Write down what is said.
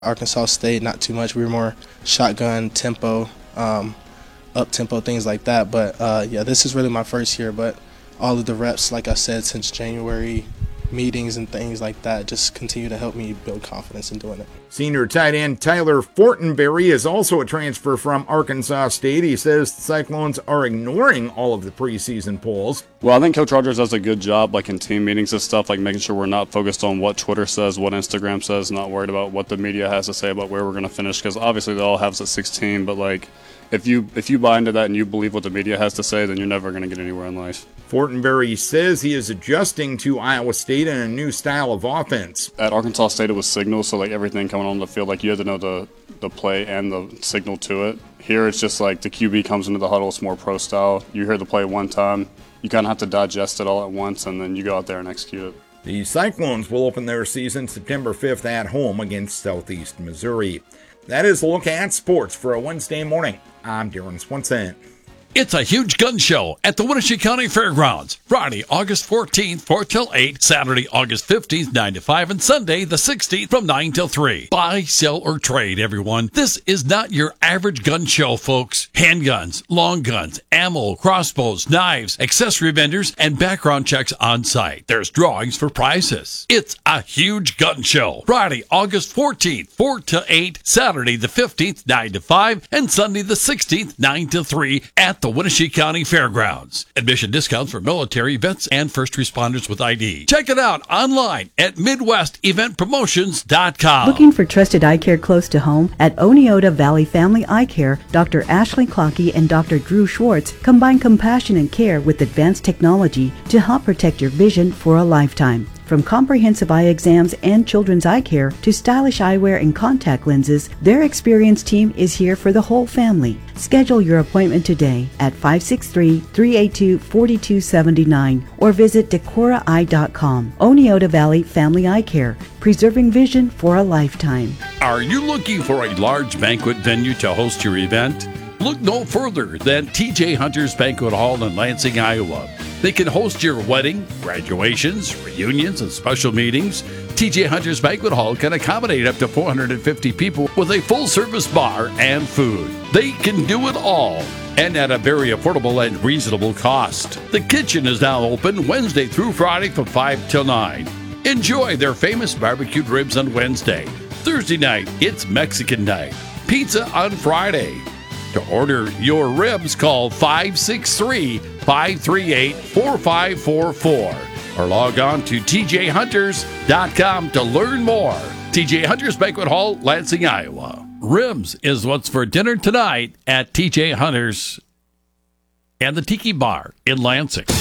Arkansas State, not too much. We were more shotgun, tempo, up-tempo, things like that. But, this is really my first year. But all of the reps, like I said, since January, meetings and things like that just continue to help me build confidence in doing it. Senior tight end Tyler Fortenberry is also a transfer from Arkansas State. He says the Cyclones are ignoring all of the preseason polls. Well, I think Coach Rogers does a good job, like in team meetings and stuff, like making sure we're not focused on what Twitter says, what Instagram says, not worried about what the media has to say about where we're going to finish, because obviously they all have us at 16, but like if you buy into that and you believe what the media has to say, then you're never going to get anywhere in life. Fortenberry says he is adjusting to Iowa State and a new style of offense. At Arkansas State, it was signal, so like everything coming on the field, like you had to know the play and the signal to it. Here, it's just like the QB comes into the huddle, it's more pro style. You hear the play one time, you kind of have to digest it all at once, and then you go out there and execute it. The Cyclones will open their season September 5th at home against Southeast Missouri. That is a look at sports for a Wednesday morning. I'm Darren Swenson. It's a huge gun show at the Wenatchee County Fairgrounds. Friday, August 14th, 4 till 8. Saturday, August 15th, 9 to 5. And Sunday, the 16th, from 9 till 3. Buy, sell, or trade, everyone. This is not your average gun show, folks. Handguns, long guns, ammo, crossbows, knives, accessory vendors, and background checks on site. There's drawings for prizes. It's a huge gun show. Friday, August 14th, 4 till 8. Saturday, the 15th, 9 to 5. And Sunday, the 16th, 9 till 3 at the Wenatchee County Fairgrounds. Admission discounts for military, vets, and first responders with ID. Check it out online at MidwestEventPromotions.com. Looking for trusted eye care close to home? At Oneota Valley Family Eye Care, Dr. Ashley Clockey and Dr. Drew Schwartz combine compassion and care with advanced technology to help protect your vision for a lifetime. From comprehensive eye exams and children's eye care to stylish eyewear and contact lenses, their experienced team is here for the whole family. Schedule your appointment today at 563-382-4279 or visit decoraeye.com. Oneota Valley Family Eye Care, preserving vision for a lifetime. Are you looking for a large banquet venue to host your event? Look no further than TJ Hunter's Banquet Hall in Lansing, Iowa. They can host your wedding, graduations, reunions, and special meetings. TJ Hunter's Banquet Hall can accommodate up to 450 people with a full-service bar and food. They can do it all, and at a very affordable and reasonable cost. The kitchen is now open Wednesday through Friday from 5 till 9. Enjoy their famous barbecued ribs on Wednesday. Thursday night, it's Mexican night. Pizza on Friday. To order your ribs, call 563-538-4544 or log on to tjhunters.com to learn more. TJ Hunters Banquet Hall, Lansing, Iowa. Ribs is what's for dinner tonight at TJ Hunters and the Tiki Bar in Lansing.